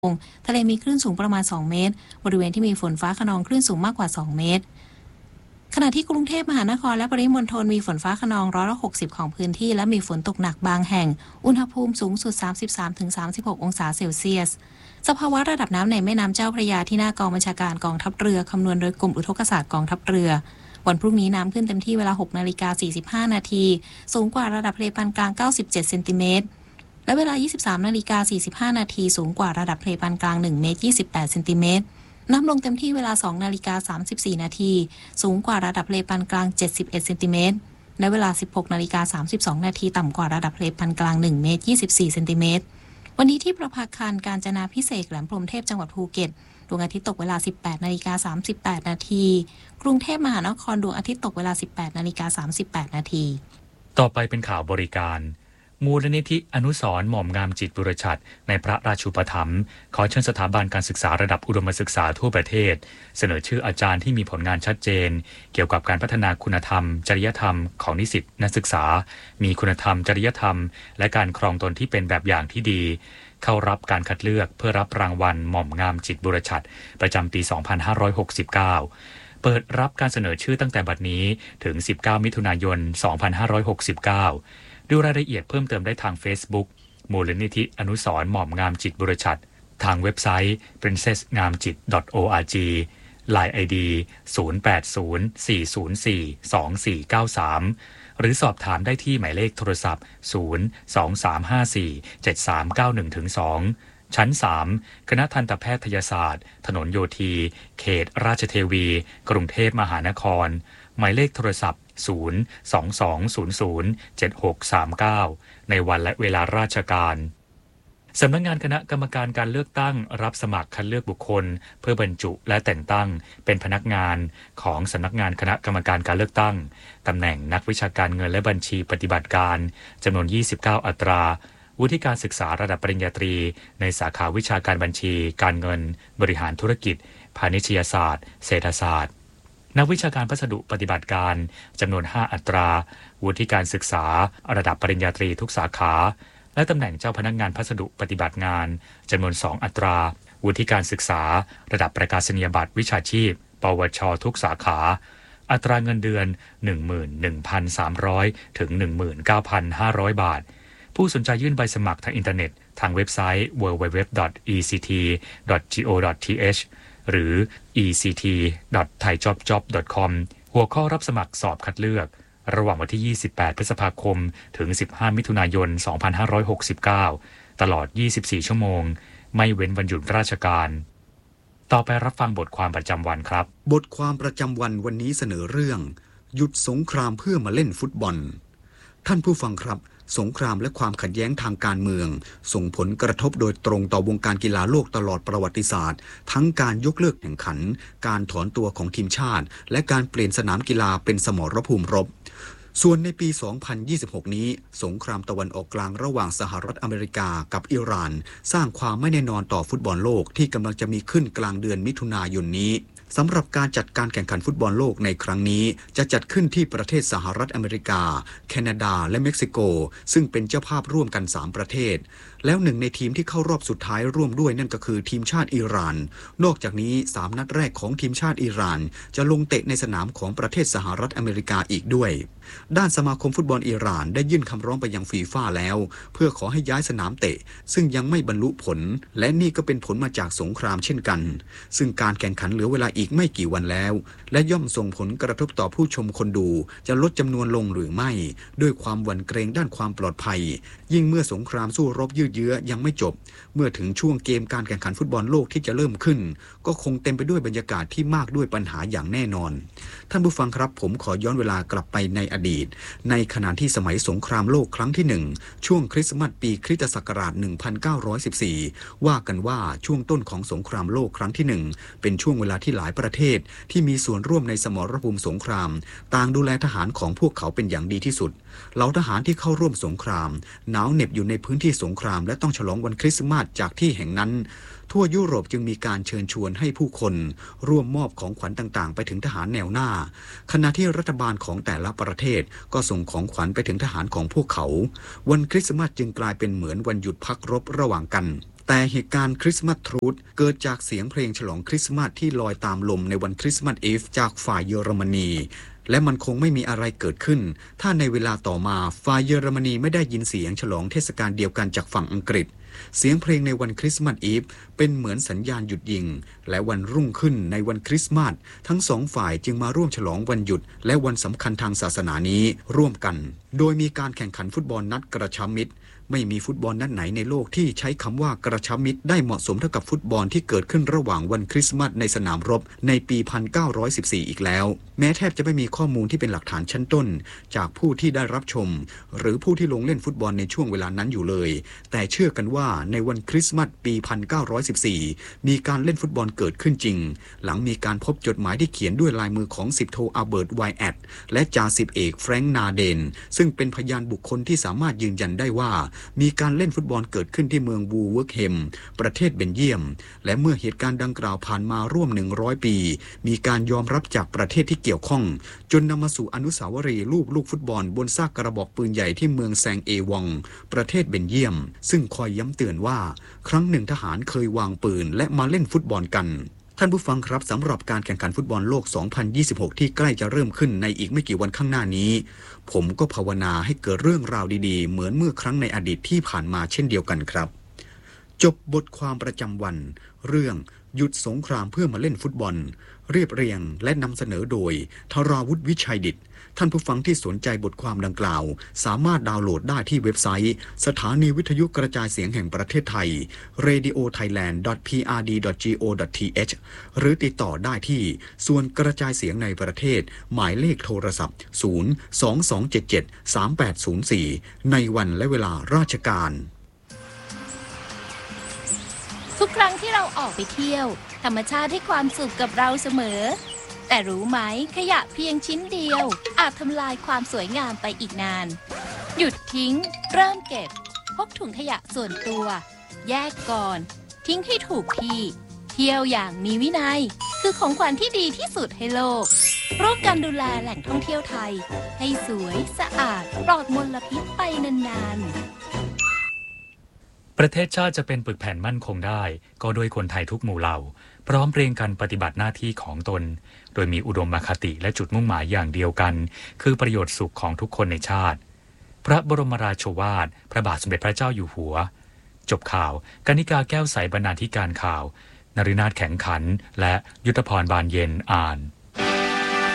ทะเลมีคลื่นสูงประมาณ2เมตรบริเวณที่มีฝนฟ้าคะนองคลื่นสูงมากกว่า2เมตรขณะที่กรุงเทพมหานครและปริมณฑลมีฝนฟ้าคะนอง160%ของพื้นที่และมีฝนตกหนักบางแห่งอุณหภูมิสูงสุด 33-36 องศาเซลเซียสสภาวะระดับน้ำในแม่น้ำเจ้าพระยาที่หน้ากองบัญชาการกองทัพเรือคำนวณโดยกรมอุทกศาสตร์กองทัพเรือวันพรุ่งนี้น้ำขึ้นเต็มที่เวลา 6:45 นาทีสูงกว่าระดับทะเลปานกลาง97 เซนติเมตรและเวลา 23:45 นาทีสูงกว่าระดับทะเลปานกลาง1 เมตร 28 เซนติเมตรน้ำลงเต็มที่เวลา 2:34 นาทีสูงกว่าระดับทะเลปานกลาง71 เซนติเมตรและเวลา 16:32 นาทีต่ำกว่าระดับทะเลปานกลาง1 เมตร 24 เซนติเมตรวันนี้ที่ประภาคารกาญจนาภิเษกแหลมพรหมเทพจังหวัดภูเก็ตดวงอาทิตย์ตกเวลา 18:38 นาทีกรุงเทพมหานครดวงอาทิตย์ตกเวลา 18:38 นาทีต่อไปเป็นข่าวบริการมูลนิธิอนุสรณ์หม่อมงามจิตบุรชัดในพระราชูปถัมภ์ขอเชิญสถาบันการศึกษาระดับอุดมศึกษาทั่วประเทศเสนอชื่ออาจารย์ที่มีผลงานชัดเจนเกี่ยวกับการพัฒนาคุณธรรมจริยธรรมของนิสิตนักศึกษามีคุณธรรมจริยธรรมและการครองตนที่เป็นแบบอย่างที่ดีเข้ารับการคัดเลือกเพื่อรับรางวัลหม่อมงามจิตบุรชัดประจำปี 2569 เปิดรับการเสนอชื่อตั้งแต่บัดนี้ถึง 19 มิถุนายน 2569ดูรายละเอียดเพิ่มเติมได้ทาง Facebook มูลนิธิอนุสรณ์หม่อมงามจิตบุรชัดทางเว็บไซต์ princessngamjit.org LINE ID 0804042493 หรือสอบถามได้ที่หมายเลขโทรศัพท์ 023547391-2 ชั้น 3 คณะทันตแพทยศาสตร์ถนนโยธี เขตราชเทวี กรุงเทพมหานครหมายเลขโทรศัพท์ 022007639 ในวันและเวลาราชการสำนักงานคณะกรรมการการเลือกตั้งรับสมัครคัดเลือกบุคคลเพื่อบรรจุและแต่งตั้งเป็นพนักงานของสำนักงานคณะกรรมการการเลือกตั้งตำแหน่งนักวิชาการเงินและบัญชีปฏิบัติการจำนวน29อัตราวุฒิการศึกษาระดับปริญญาตรีในสาขาวิชาการบัญชีการเงินบริหารธุรกิจพาณิชยศาสตร์เศรษฐศาสตร์นักวิชาการพัสดุปฏิบัติการจำนวน5อัตราวุฒิการศึกษาระดับปริญญาตรีทุกสาขาและตำแหน่งเจ้าพนักงานพัสดุปฏิบัติงานจำนวน2อัตราวุฒิการศึกษาระดับประกาศนียบัตรวิชาชีพปวชทุกสาขาอัตราเงินเดือน 11,300 ถึง 19,500 บาทผู้สนใจยื่นใบสมัครทางอินเทอร์เน็ตทางเว็บไซต์ www.ect.go.th หรือ ect.thaijobjob.com หัวข้อรับสมัครสอบคัดเลือกระหว่างวันที่ 28 พฤษภาคม ถึง 15 มิถุนายน 2569 ตลอด 24 ชั่วโมงไม่เว้นวันหยุดราชการต่อไปรับฟังบทความประจำวันครับบทความประจำวันวันนี้เสนอเรื่องหยุดสงครามเพื่อมาเล่นฟุตบอลท่านผู้ฟังครับสงครามและความขัดแย้งทางการเมืองส่งผลกระทบโดยตรงต่อวงการกีฬาโลกตลอดประวัติศาสตร์ทั้งการยกเลิกแข่งขันการถอนตัวของทีมชาติและการเปลี่ยนสนามกีฬาเป็นสมรภูมิรบส่วนในปี 2026 นี้สงครามตะวันออกกลางระหว่างสหรัฐอเมริกากับอิหร่านสร้างความไม่แน่นอนต่อฟุตบอลโลกที่กำลังจะมีขึ้นกลางเดือนมิถุนายนนี้สำหรับการจัดการแข่งขันฟุตบอลโลกในครั้งนี้จะจัดขึ้นที่ประเทศสหรัฐอเมริกาแคนาดาและเม็กซิโกซึ่งเป็นเจ้าภาพร่วมกัน3ประเทศแล้วหนึ่งในทีมที่เข้ารอบสุดท้ายร่วมด้วยนั่นก็คือทีมชาติอิหร่านนอกจากนี้3นัดแรกของทีมชาติอิหร่านจะลงเตะในสนามของประเทศสหรัฐอเมริกาอีกด้วยด้านสมาคมฟุตบอลอิหร่านได้ยื่นคำร้องไปยังฟีฟ่าแล้วเพื่อขอให้ย้ายสนามเตะซึ่งยังไม่บรรลุผลและนี่ก็เป็นผลมาจากสงครามเช่นกันซึ่งการแข่งขันเหลือเวลาอีกไม่กี่วันแล้วและย่อมส่งผลกระทบต่อผู้ชมคนดูจะลดจำนวนลงหรือไม่ด้วยความหวั่นเกรงด้านความปลอดภัยยิ่งเมื่อสงครามสู้รบยืดเยื้อยังไม่จบเมื่อถึงช่วงเกมการแข่งขันฟุตบอลโลกที่จะเริ่มขึ้นก็คงเต็มไปด้วยบรรยากาศที่มากด้วยปัญหาอย่างแน่นอนท่านผู้ฟังครับผมขอย้อนเวลากลับไปในอดีตในขณะที่สมัยสงครามโลกครั้งที่1ช่วงคริสต์มาสปีคริสตศักราช 1914 ว่ากันว่าช่วงต้นของสงครามโลกครั้งที่1เป็นช่วงเวลาที่หลายประเทศที่มีส่วนร่วมในสมรภูมิสงครามต่างดูแลทหารของพวกเขาเป็นอย่างดีที่สุดเหล่าทหารที่เข้าร่วมสงครามหนาวเหน็บอยู่ในพื้นที่สงครามและต้องฉลองวันคริสต์มาสจากที่แห่งนั้นทั่วยุโรปจึงมีการเชิญชวนให้ผู้คนร่วมมอบของขวัญต่างๆไปถึงทหารแนวหน้าขณะที่รัฐบาลของแต่ละประเทศก็ส่งของขวัญไปถึงทหารของพวกเขาวันคริสต์มาสจึงกลายเป็นเหมือนวันหยุดพักรบระหว่างกันแต่เหตุการณ์คริสต์มาสทรูธเกิดจากเสียงเพลงฉลองคริสต์มาสที่ลอยตามลมในวันคริสต์มาสอีฟจากฝ่ายเยอรมนีและมันคงไม่มีอะไรเกิดขึ้นถ้าในเวลาต่อมาฝ่ายเยอรมนีไม่ได้ยินเสียงฉลองเทศกาลเดียวกันจากฝั่งอังกฤษเสียงเพลงในวันคริสต์มาสอีฟเป็นเหมือนสัญญาณหยุดยิงและวันรุ่งขึ้นในวันคริสต์มาสทั้งสองฝ่ายจึงมาร่วมฉลองวันหยุดและวันสำคัญทางศาสนานี้ร่วมกันโดยมีการแข่งขันฟุตบอลนัดกระชับมิตรไม่มีฟุตบอลนัดไหนในโลกที่ใช้คำว่ากระชับมิตรได้เหมาะสมเท่ากับฟุตบอลที่เกิดขึ้นระหว่างวันคริสต์มาสในสนามรบในปี 1914 อีกแล้วแม้แทบจะไม่มีข้อมูลที่เป็นหลักฐานชั้นต้นจากผู้ที่ได้รับชมหรือผู้ที่ลงเล่นฟุตบอลในช่วงเวลานั้นอยู่เลยแต่เชื่อกันว่าในวันคริสต์มาสปี 1914 มีการเล่นฟุตบอลเกิดขึ้นจริงหลังมีการพบจดหมายที่เขียนด้วยลายมือของสิบโทอัลเบิร์ตไวแอตและจ่าสิบเอกแฟรงค์นาเดนซึ่งเป็นพยานบุคคลที่สามารถยืนยันได้ว่ามีการเล่นฟุตบอลเกิดขึ้นที่เมืองวูเวิร์กเฮมประเทศเบลเยียมและเมื่อเหตุการณ์ดังกล่าวผ่านมาร่วม100 ปีมีการยอมรับจากประเทศที่เกี่ยวข้องจนนำมาสู่อนุสาวรีย์รูปลูกฟุตบอลบนซากกระบอกปืนใหญ่ที่เมืองแซงเอวองประเทศเบลเยียมซึ่งคอยย้ำเตือนว่าครั้งหนึ่งทหารเคยวางปืนและมาเล่นฟุตบอลกันท่านผู้ฟังครับสำหรับการแข่งขันฟุตบอลโลก 2026 ที่ใกล้จะเริ่มขึ้นในอีกไม่กี่วันข้างหน้านี้ผมก็ภาวนาให้เกิดเรื่องราวดีๆเหมือนเมื่อครั้งในอดีตที่ผ่านมาเช่นเดียวกันครับจบบทความประจำวันเรื่องหยุดสงครามเพื่อมาเล่นฟุตบอลเรียบเรียงและนำเสนอโดยธราวุฒิวิชัยดิษฐ์ท่านผู้ฟังที่สนใจบทความดังกล่าวสามารถดาวน์โหลดได้ที่เว็บไซต์สถานีวิทยุกระจายเสียงแห่งประเทศไทย radiothailand.prd.go.th หรือติดต่อได้ที่ส่วนกระจายเสียงในประเทศหมายเลขโทรศัพท์ 022773804 ในวันและเวลาราชการทุกครั้งที่เราออกไปเที่ยวธรรมชาติให้ความสุขกับเราเสมอแต่รู้ไหมขยะเพียงชิ้นเดียวอาจทำลายความสวยงามไปอีกนานหยุดทิ้งเริ่มเก็บพกถุงขยะส่วนตัวแยกก่อนทิ้งให้ถูกที่เที่ยวอย่างมีวินัยคือของขวัญที่ดีที่สุดให้โลกร่วมกันดูแลแหล่งท่องเที่ยวไทยให้สวยสะอาดปลอดมลพิษไปนานๆประเทศชาติจะเป็นปึกแผ่นมั่นคงได้ก็ด้วยคนไทยทุกหมู่เหล่าพร้อมเพรียงกันปฏิบัติหน้าที่ของตนโดยมีอุดมคติและจุดมุ่งหมายอย่างเดียวกันคือประโยชน์สุขของทุกคนในชาติพระบรมราโชวาทพระบาทสมเด็จพระเจ้าอยู่หัวจบข่าวกนิกาแก้วใสบรรณาธิการข่าวนฤนาถแข็งขันและยุทธพรบานเย็นอ่าน